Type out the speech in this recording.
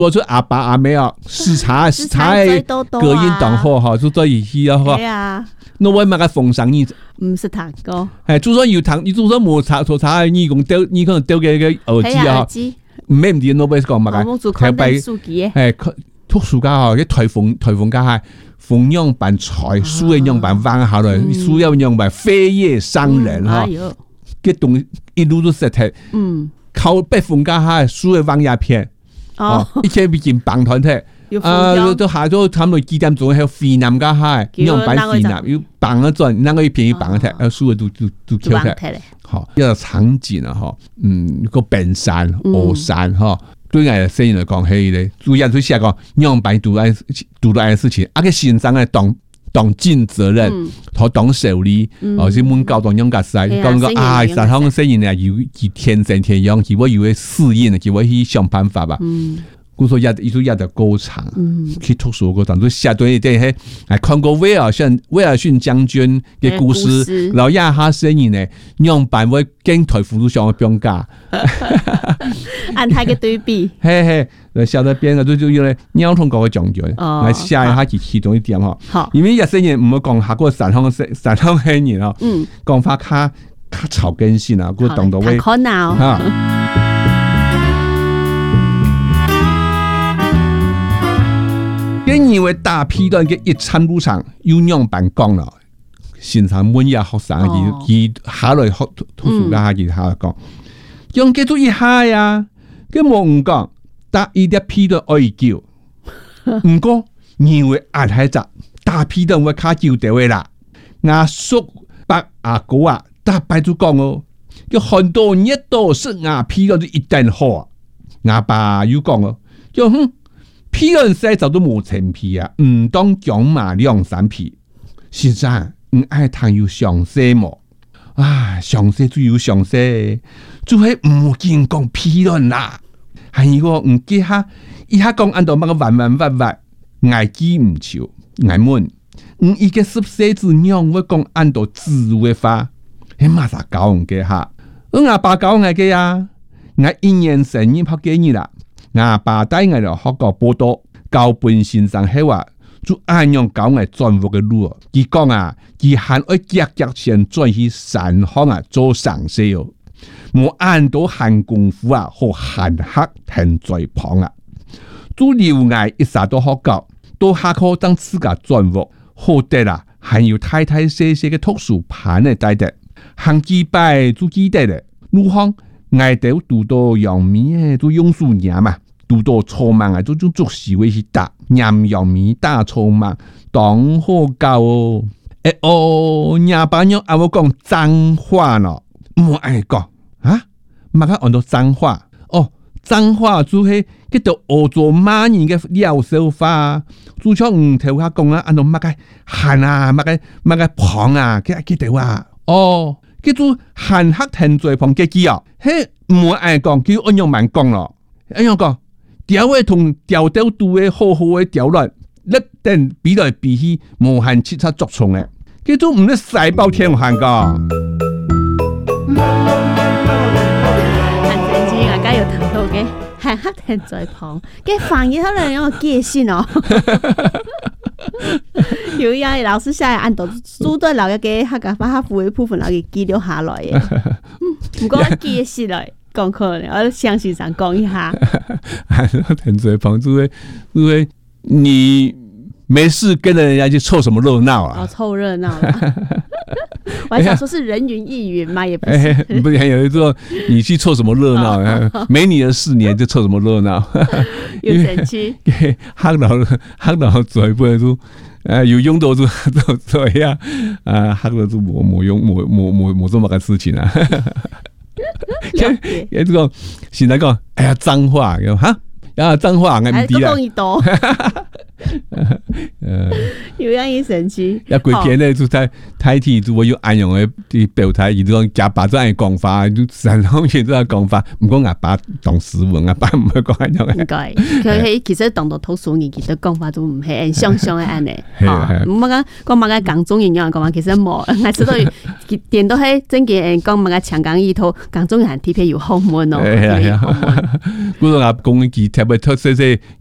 我说阿爸阿妹啊，视察隔音挡后哈，就在一起啊哈。那我嘛个奉上你， 唔是读过。 就算有读，你就算冇查，你可能丢给个耳机啊，唔咩唔掂，我不是讲嘛个。 睇白，读书家哈，个台风家哈，风样板财，书嘅样板弯下来，书要样板飞叶伤人哈。个东一路都实体，靠北风家哈，书嘅弯叶片。一切毕竟帮团体，都下咗差唔多几点钟，喺菲南家下，样板菲南要帮一转，那个便宜帮一睇，输嘅都跳睇。好，一個場景啊，嗬，個病山、河山，嗬，對我聲音嚟講係咧，主要就是講樣板讀來事情，啊個先生嘅當盡責任，和當受理，是門教導樣個使，講個啊，實行聲音咧，有天生天養，佢會適應，佢會去想辦法吧。故說一就高場，去讀書嗰陣都下對啲係看過威爾遜將軍嘅故事，然後一下聲音咧，樣板會跟台輔助上嘅標價， 按他嘅對比， 嘿，小得邊個就用咧鳥通嗰個將軍，嚟下一下其中一點嗬，因為一聲音唔好講下個三項聲音咯，講法較草根性啊，嗰動到位嚇。因為大批段嘅一參路上有樣板講啦，現場每日學生佢下來學圖書家佢下來講，用記住一下呀，佢冇唔講，但一啲批段可以叫，唔過因為壓喺集大批段會卡叫掉嘅啦，阿叔伯阿哥啊，大伯就講哦，有很多日都是阿批段就一定好，阿爸又講哦，就批人細就都冇成批啊，唔當講嘛兩三批。先生，唔愛談有詳細麼？啊，詳細就有詳細，就係唔見講批人啦。係個唔記下，一下講按到乜個彎，愛記唔潮，愛悶。一個14字樣會講按到智慧化，係馬上教唔記下。阿爸教我嘅啊，我一年生日拍幾年啦。阿爸帶我嚟學個報道，教本先生係話，就按樣教我轉活嘅路。佢講啊，佢喊我夾錢轉去山行啊做上司哦，冇按到喊功夫啊，和喊客停在旁啊。做留藝一啥都學教，到下課當自家轉活，好得啦，還有太細嘅讀書盤嚟帶得，行幾擺就記得咧，路行。愛到讀到陽明都用書念嘛，讀到草蜢啊，都做事會去打，念陽明打草蜢，當好教哦。廿八年我講髒話咯，唔愛講啊，乜個按到髒話？髒話就係叫做學做罵人嘅療手法，就像唔頭下講啊，按到乜個喊啊，乜個旁啊，記得話叫做韓客停在旁嘅機啊，嘿唔愛講，叫按樣慢講咯，按樣講，調嘅同調到度嘅好嘅調落，一定比來比去無限切差作重嘅，叫做唔得細胞天行噶。 很正經，大家有聽到嘅韓客停在旁，嘅翻譯可能有個界線哦。有呀，老師下來按到組隊留一個客家話客戶嘅部分，留佢記錄下來嘅。唔過記起來講可能，我詳細上講一下。 停在旁，因為你沒事跟着人家去湊什麼熱鬧啊？ 湊熱鬧啦。我還想說是人云亦云嘛，也不是。 不是有人說你去湊什麼熱鬧？沒你的事，你就湊什麼熱鬧？ 有神奇。 黑佬嘴不能說，有用到就這樣啊，黑佬就冇用冇這麼個事情啊。這個現在講，哎呀髒話，哈，啊髒話我唔知啦。 有样一神奇。 一鬼片咧，就在台体如果有安用的表態，伊種假把這樣講法，就然後現在講法，唔講阿爸當斯文，阿爸唔會講安樣。 應該，佢其實當到土俗人，其實講法都唔係按相相嘅安尼。唔好講乜嘅港中人樣講法，其實冇。我知道電到係真嘅講乜嘅長江以後，港中人特別有學問哦。係啊， 嗰個阿公佢特別特色